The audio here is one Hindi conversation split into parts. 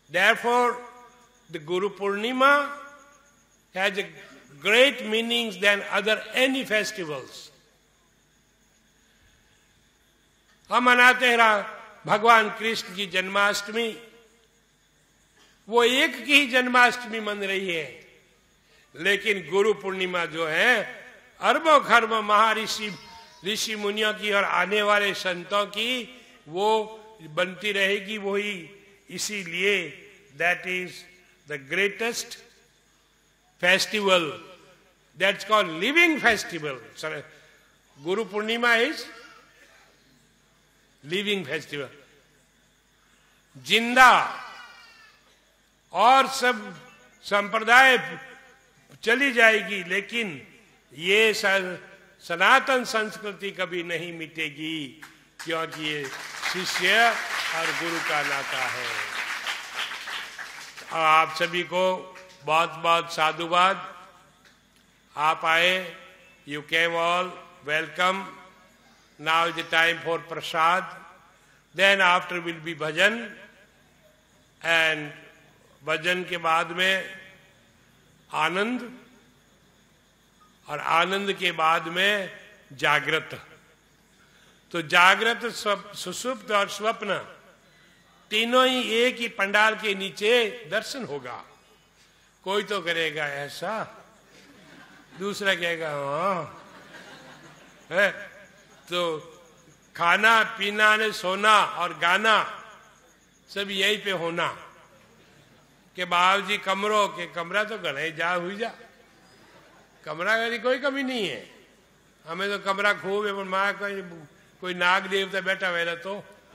Therefore, the Guru Purnima has a great meanings than other any festivals. हम मनाते हैं भगवान कृष्ण की जन्माष्टमी, वो एक की ही जन्माष्टमी मन रही है, लेकिन गुरु पूर्णिमा जो है अरबों खरबों महर्षि ऋषि मुनियों की और आने वाले संतों की वो बनती रहेगी। वही इसीलिए that is the greatest festival, that's called living festival. Guru Purnima is living festival, जिंदा। और सब संप्रदाय चली जाएगी, लेकिन ये सनातन संस्कृति कभी नहीं मिटेगी, क्योंकि ये शिष्य और गुरु का नाता है। आप सभी को बहुत बहुत साधुवाद। आप आए, you came all, welcome. Now is the time for Prasad, then after will be bhajan, and भजन के बाद में आनंद, और आनंद के बाद में जागृत। तो जागृत, सुषुप्त और स्वप्न तीनों ही एक ही पंडाल के नीचे दर्शन होगा। कोई तो करेगा ऐसा, दूसरा कहेगा हाँ है। तो खाना पीना ने सोना और गाना सब यहीं पे होना के बाबूजी कमरों के कमरा तो गणे जा हुई जा, कमरा की कोई कमी नहीं है। हमें तो कमरा खूब है, माँ कोई नाग देवता बैठा हुआ तो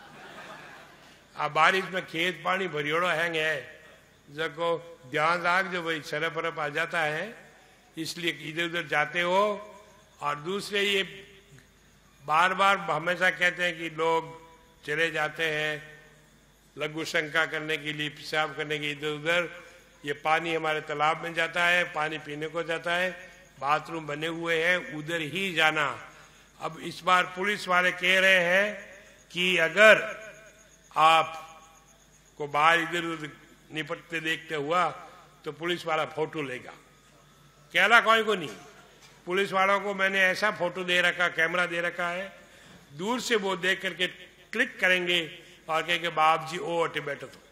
आ बारिश में खेत पानी भरियोड़ो हैंग है, जको ध्यान राख जो भाई सरफ अरफ आ जाता है, इसलिए इधर उधर जाते हो। और दूसरे ये बार बार हमेशा कहते हैं कि लोग चले जाते हैं लघु शंका करने के लिए, पेशाब करने के इधर उधर। ये पानी हमारे तालाब में जाता है, पानी पीने को जाता है, बाथरूम बने हुए हैं, उधर ही जाना। अब इस बार पुलिस वाले कह रहे हैं कि अगर आप को बाहर इधर उधर निपटते देखते हुआ तो पुलिस वाला फोटो लेगा। कहला कोई को नहीं, पुलिस वालों को मैंने ऐसा फोटो दे रखा, कैमरा दे रखा है, दूर से वो देख करके क्लिक करेंगे और कहेंगे बाप जी ओ अटे बैठो। तो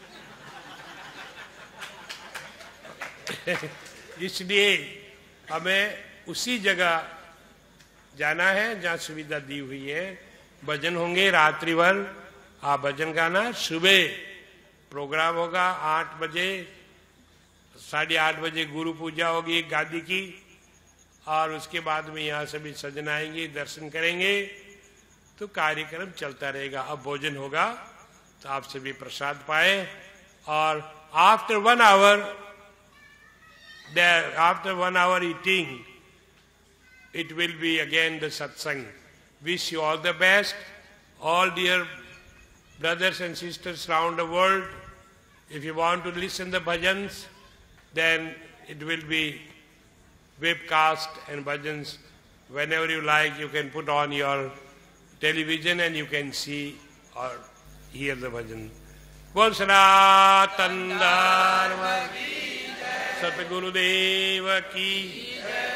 इसलिए हमें उसी जगह जाना है जहाँ सुविधा दी हुई है। भजन होंगे रात्रि भर, आप भजन गाना। सुबह प्रोग्राम होगा 8 बजे, 8:30 बजे गुरु पूजा होगी गादी की, और उसके बाद में यहाँ सभी सजन आएंगे, दर्शन करेंगे, तो कार्यक्रम चलता रहेगा। अब भोजन होगा तो आप सभी प्रसाद पाए, और after 1 hour eating, it will be again the satsang. Wish you all the best, all dear brothers and sisters around the world. If you want to listen the bhajans, then it will be webcast and bhajans. Whenever you like, you can put on your television and you can see or hear the bhajan. Bol Sanatan Dharma Satgurudev ki